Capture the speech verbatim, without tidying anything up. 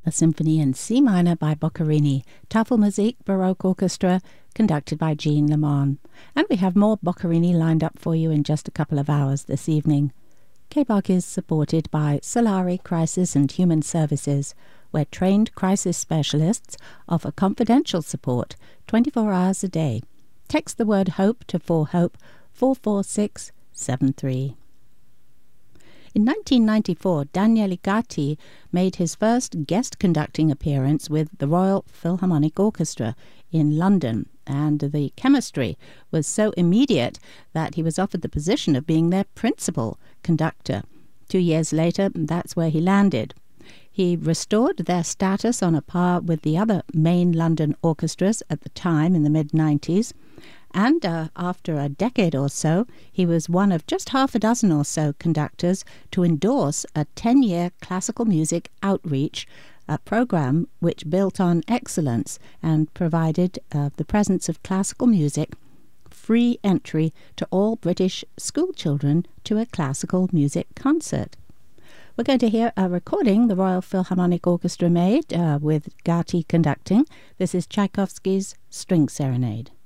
a symphony in C minor by Boccherini, Tafelmusik Baroque Orchestra, conducted by Jean Lemon. And we have more Boccherini lined up for you in just a couple of hours this evening. K B O C is supported by Solari Crisis and Human Services, where trained crisis specialists offer confidential support twenty-four hours a day. Text the word HOPE to four HOPE four four six seven three. In nineteen ninety-four, Daniele Gatti made his first guest conducting appearance with the Royal Philharmonic Orchestra in London, and the chemistry was so immediate that he was offered the position of being their principal conductor. Two years later, that's where he landed. He restored their status on a par with the other main London orchestras at the time in the mid nineties, and uh, after a decade or so, he was one of just half a dozen or so conductors to endorse a ten-year classical music outreach a program which built on excellence and provided uh, the presence of classical music free entry to all British school children to a classical music concert. We're going to hear a recording the Royal Philharmonic Orchestra made uh, with Gatti conducting. This is Tchaikovsky's String Serenade.